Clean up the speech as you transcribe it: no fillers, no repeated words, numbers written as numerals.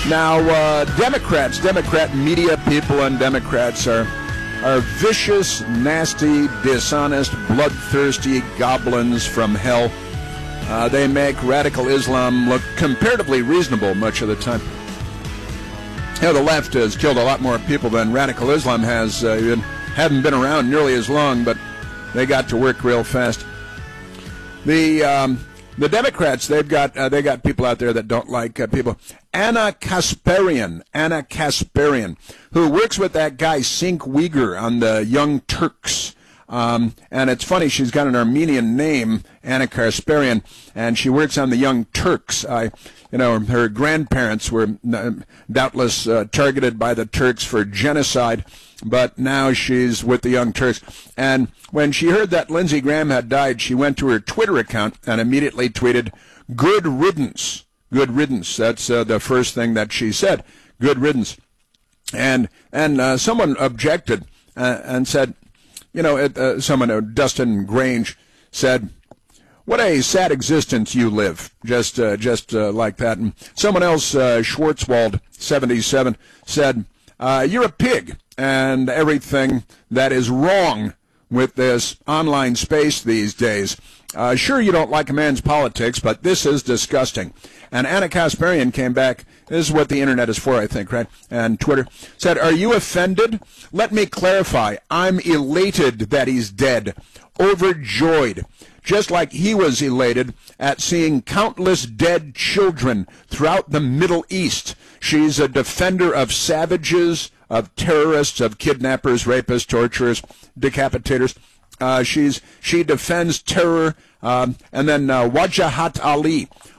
Now, Democrat media people and Democrats are vicious, nasty, dishonest, bloodthirsty goblins from hell. They make radical Islam look comparatively reasonable much of the time. You know, the left has killed a lot more people than radical Islam has. Haven't been around nearly as long, but they got to work real fast. The Democrats, they got people out there that don't like people. Anna Kasparian, who works with that guy Cenk Uygur on the Young Turks. And it's funny, she's got an Armenian name, Anna Kasparian, and she works on the Young Turks. Her grandparents were doubtless targeted by the Turks for genocide, but now she's with the Young Turks. And when she heard that Lindsey Graham had died, she went to her Twitter account and immediately tweeted, "Good riddance." Good riddance. That's the first thing that she said. Good riddance. And someone objected and said, Dustin Grange said, "What a sad existence you live," just like that. And someone else, Schwartzwald, 77, said, "You're a pig, and everything that is wrong with this online space these days. Sure, you don't like a man's politics, but this is disgusting." And Anna Kasparian came back. This is what the internet is for, I think, right? And Twitter said, "Are you offended? Let me clarify. I'm elated that he's dead. Overjoyed. Just like he was elated at seeing countless dead children throughout the Middle East. She's a defender of savages, of terrorists, of kidnappers, rapists, torturers, decapitators. She defends terror." And then Wajahat Ali.